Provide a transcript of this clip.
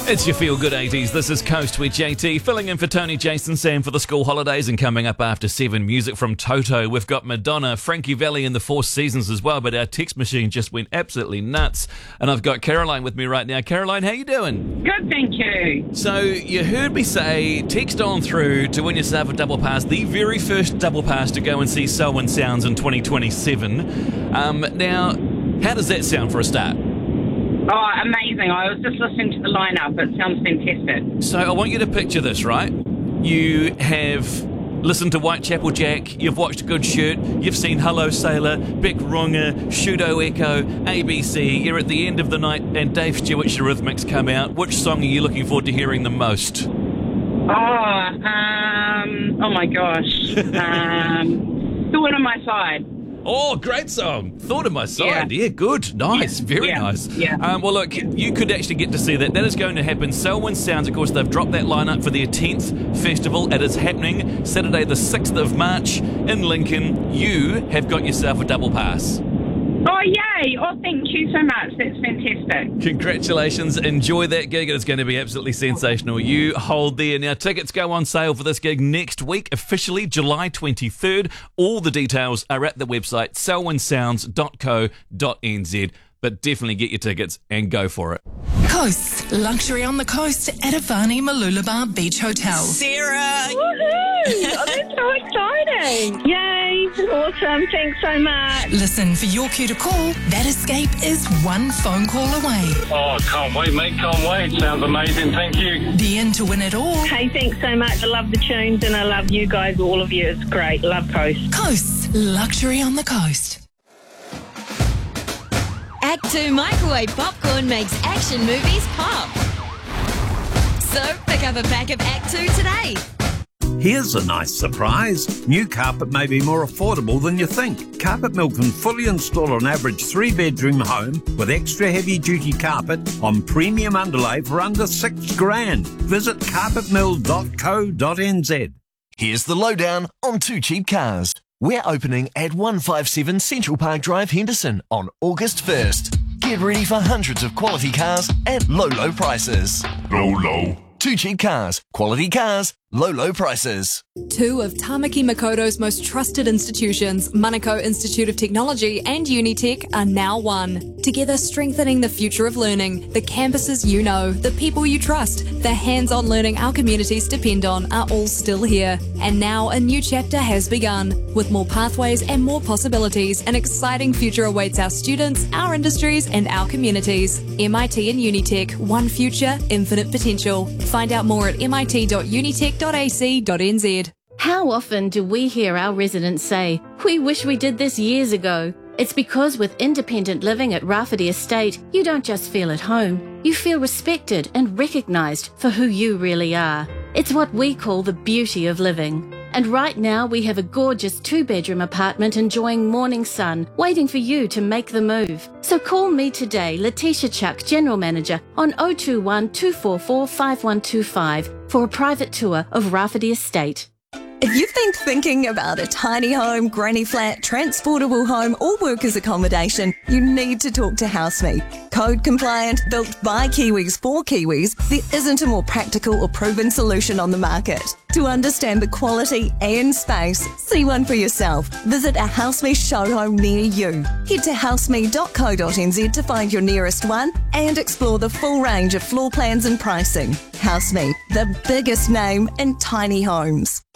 It's your feel-good 80s. This is Coast with JT, filling in for Tony, Jason, Sam for the school holidays, and coming up after 7, music from Toto. We've got Madonna, Frankie Valli and the Four Seasons as well, but our text machine just went absolutely nuts. And I've got Caroline with me right now. Caroline, how you doing? Good, thank you. So you heard me say, text on through to win yourself a double pass, the very first double pass to go and see Selwyn Sounds in 2027. Now, how does that sound for a start? Oh, amazing. I was just listening to the lineup. It sounds fantastic. So I want you to picture this, right? You have listened to Whitechapel Jack, you've watched Good Shirt, you've seen Hello Sailor, Beck Runga, Shudo Echo, ABC, you're at the end of the night and Dave Stewart's Eurythmics come out. Which song are you looking forward to hearing the most? Oh my gosh. Thought on My Side. Oh, great song. Thought of My Side. Yeah, good. Nice. Very nice. Yeah. Well, look, you could actually get to see that. That is going to happen. Selwyn Sounds, of course, they've dropped that lineup for their 10th festival. It is happening Saturday the 6th of March in Lincoln. You have got yourself a double pass. Oh, yay. Oh, thank you so much. That's fantastic. Congratulations. Enjoy that gig. It's going to be absolutely sensational. You hold there. Now, tickets go on sale for this gig next week, officially July 23rd. All the details are at the website selwynsounds.co.nz. But definitely get your tickets and go for it. Coast, luxury on the coast at Avani Mooloolaba Beach Hotel. Sarah! Woohoo! Oh, that's so exciting! Yay! Awesome! Thanks so much. Listen, for your cue to call, that escape is one phone call away. Oh, can't wait, mate. Can't wait. Sounds amazing. Thank you. The in to win it all. Hey, thanks so much. I love the tunes and I love you guys, all of you. It's great. Love Coast. Coast, luxury on the coast. Act 2 microwave popcorn makes action movies pop. So pick up a pack of Act 2 today. Here's a nice surprise. New carpet may be more affordable than you think. Carpet Mill can fully install an average 3-bedroom home with extra heavy-duty carpet on premium underlay for under $6,000. Visit carpetmill.co.nz. Here's the lowdown on Too Cheap Cars. We're opening at 157 Central Park Drive, Henderson on August 1st. Get ready for hundreds of quality cars at low prices. Low. Too Cheap Cars. Quality cars, low prices. Two of Tamaki Makoto's most trusted institutions, Manukau Institute of Technology and Unitec, are now one. Together strengthening the future of learning, the campuses you know, the people you trust, the hands-on learning our communities depend on are all still here. And now a new chapter has begun. With more pathways and more possibilities, an exciting future awaits our students, our industries and our communities. MIT and Unitec, one future, infinite potential. Find out more at mit.unitec.ac.nz. How often do we hear our residents say, "We wish we did this years ago"? It's because with independent living at Rafferty Estate, you don't just feel at home, you feel respected and recognised for who you really are. It's what we call the beauty of living. And right now we have a gorgeous 2-bedroom apartment enjoying morning sun, waiting for you to make the move. So call me today, Letitia Chuck, General Manager, on 021 244 5125 for a private tour of Rafferty Estate. If you've been thinking about a tiny home, granny flat, transportable home or workers accommodation, you need to talk to HouseMe. Code compliant, built by Kiwis for Kiwis, there isn't a more practical or proven solution on the market. To understand the quality and space, see one for yourself. Visit a HouseMe show home near you. Head to houseme.co.nz to find your nearest one and explore the full range of floor plans and pricing. HouseMe, the biggest name in tiny homes.